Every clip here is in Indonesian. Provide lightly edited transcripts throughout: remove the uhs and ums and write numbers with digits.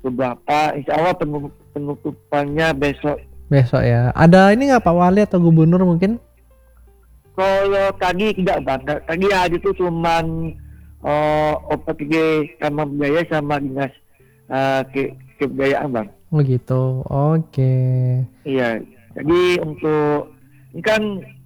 beberapa. Insya Allah penutupannya besok. Besok ya. Ada ini nggak Pak Wali atau Gubernur mungkin? Kalau tadi tidak bang, tadi ada itu cuman OPG Taman Budaya sama dinas kebudayaan bang. Oh gitu. Oke. Iya. Jadi untuk ini kan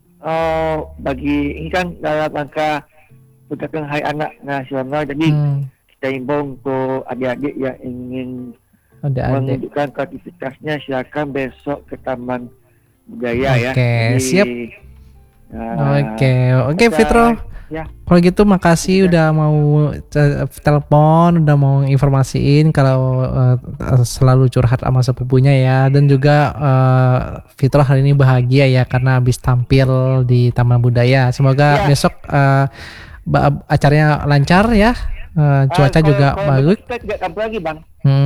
ini kan dalam rangka peringatan Hari Anak Nasional. Jadi kita himbau untuk adik-adik yang ingin menunjukkan kreativitasnya silakan besok ke Taman Budaya ya. Oke, siap. Oke, Fitro. Ya. Kalau gitu makasih udah mau telepon, udah mau informasiin kalau selalu curhat sama sepupunya ya, dan juga Fitro hari ini bahagia ya karena habis tampil di Taman Budaya. Semoga besok acaranya lancar ya, cuaca juga bagus. Kita tidak tampil lagi bang.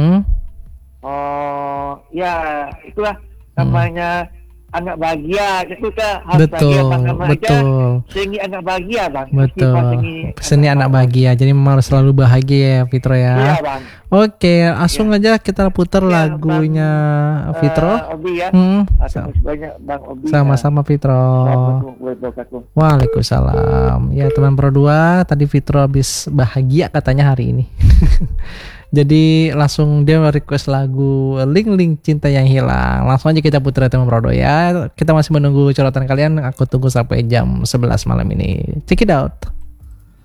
Ya itulah namanya anak bahagia, itu kan harus betul. Seni anak bahagia bang. Betul. Seni anak bahagia. Jadi memang harus selalu bahagia ya Fitro ya. Iya bang. Oke, langsung aja kita putar lagunya Fitro. Obi ya. Banyak bang Obi. Sama-sama Fitro. Waalaikumsalam. Ya teman Pro 2, tadi Fitro habis bahagia katanya hari ini. Jadi langsung dia request lagu Ling Cinta Yang Hilang. Langsung aja kita putar teman Prodo ya. Kita masih menunggu corotan kalian. Aku tunggu sampai jam 11 malam ini. Check it out.